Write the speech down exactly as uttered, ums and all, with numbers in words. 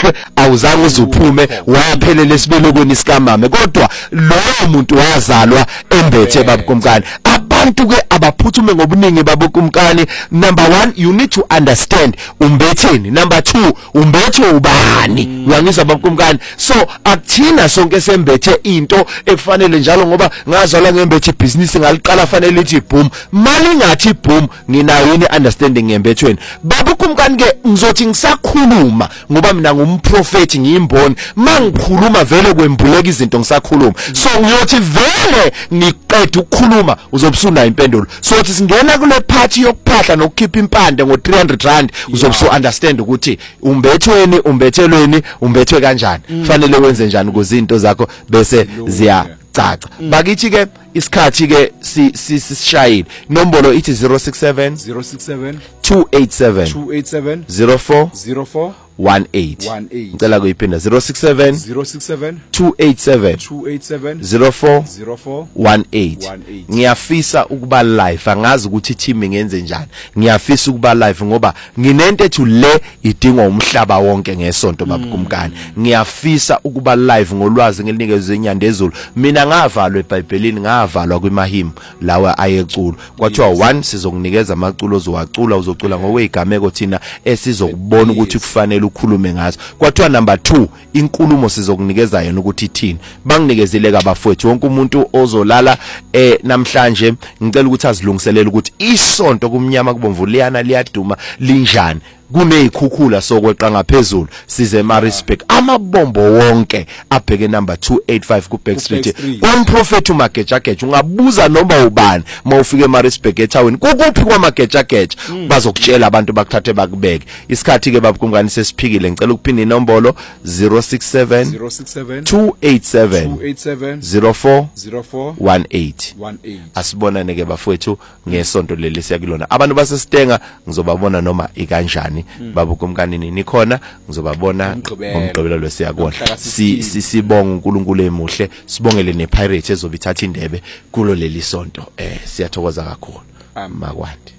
ukhethwe awuzange uzuphume waphelele esibelokweni sikamama kodwa lowo muntu wazalwa embethe babukumkani. Abantu ke abaphuthume ngobuningi babukumkani. Number one, you need to understand umbetheni. Number two, umbethe ubani. Uyangizwa babukumkani? So akuthina sonke sembethe into efanele njalo ngoba ngazalwa ngembethe business ngaliqala fanele lithi boom. Mali ngathi boom nginayo yini understanding ngembethweni. Babukumkani ke ngizothi ngisakhuluma ngoba mina ngumprofeti ngiyimboni. Mangikhuluma vele kwembuleka izinto ngisakhuluma. So ngiyothi vele ngiqeda ukukhuluma uzobusuna impendulo. Sothi singena kule party yokuphahla nokukhipha impande ngo three hundred rand uzobusu understand ukuthi umbethweni umbethelweni umbethwe kanjani. Fanele wenze njani ukuze izinto zakho bese ziya caca. Bakithi ke isikhathi ke sisishayile. Inombolo ithi zero six seven zero six seven two eight seven two eight seven zero four zero four one eight. Ngicela kuyiphinda zero six seven zero six seven two eight seven two eight seven zero four zero four one eight. Ngiyafisa ukuba live, angazi ukuthi team ngenze njani. Ngiyafisa ukuba live ngoba nginento ethu le idingwa umhlaba wonke ngesonto babukumkani. Ngiyafisa ukuba live ngolwazi ngelinikeze inyandezulu. Mina ngavalwa eBhayibhelini, ngavalwa kwimahimu lawa ayeculo. Kwathiwa one sizokunikeza amaculo ozowacula uzocula ngokwezigameko thina esizokubona ukuthi kufanele ukhulume ngazo. Kwathiwa number two, inkulumo sizokunikeza yena ukuthi ithini. Banginikezele kabafowethu wonke umuntu ozolala eh namhlanje ngicela ukuthi azilungiselele ukuthi isonto kumnyama kubomvu liyana liyaduma linjani. Kunezikhukhula sokweqa ngaphezulu size Maritzburg amabombo wonke abheke number two eighty-five ku Back Street umprofeti uMagejageja. Ungabuza noma ubani mawufike eMaritzburg etown kukuphi kwaMagejageja bazokutshela abantu bakuthathe bakubeke. Isikhathi ke babukumkani sesiphikile. Ngicela ukuphinda inombolo zero six seven two eight seven zero four one eight. Asibonane ke bafowethu ngesonto leli siyakulona. Abantu baseStenga ngizobabona noma ikanjani. Babukumkani nikhona ngizobabona ngomgqibelo lo siyakona. Sisibonga uNkulunkulu emuhle, sibongele nePirate ezobithatha indebe kulo leli sonto. Eh siyathokoza kakhulu. Makwadi.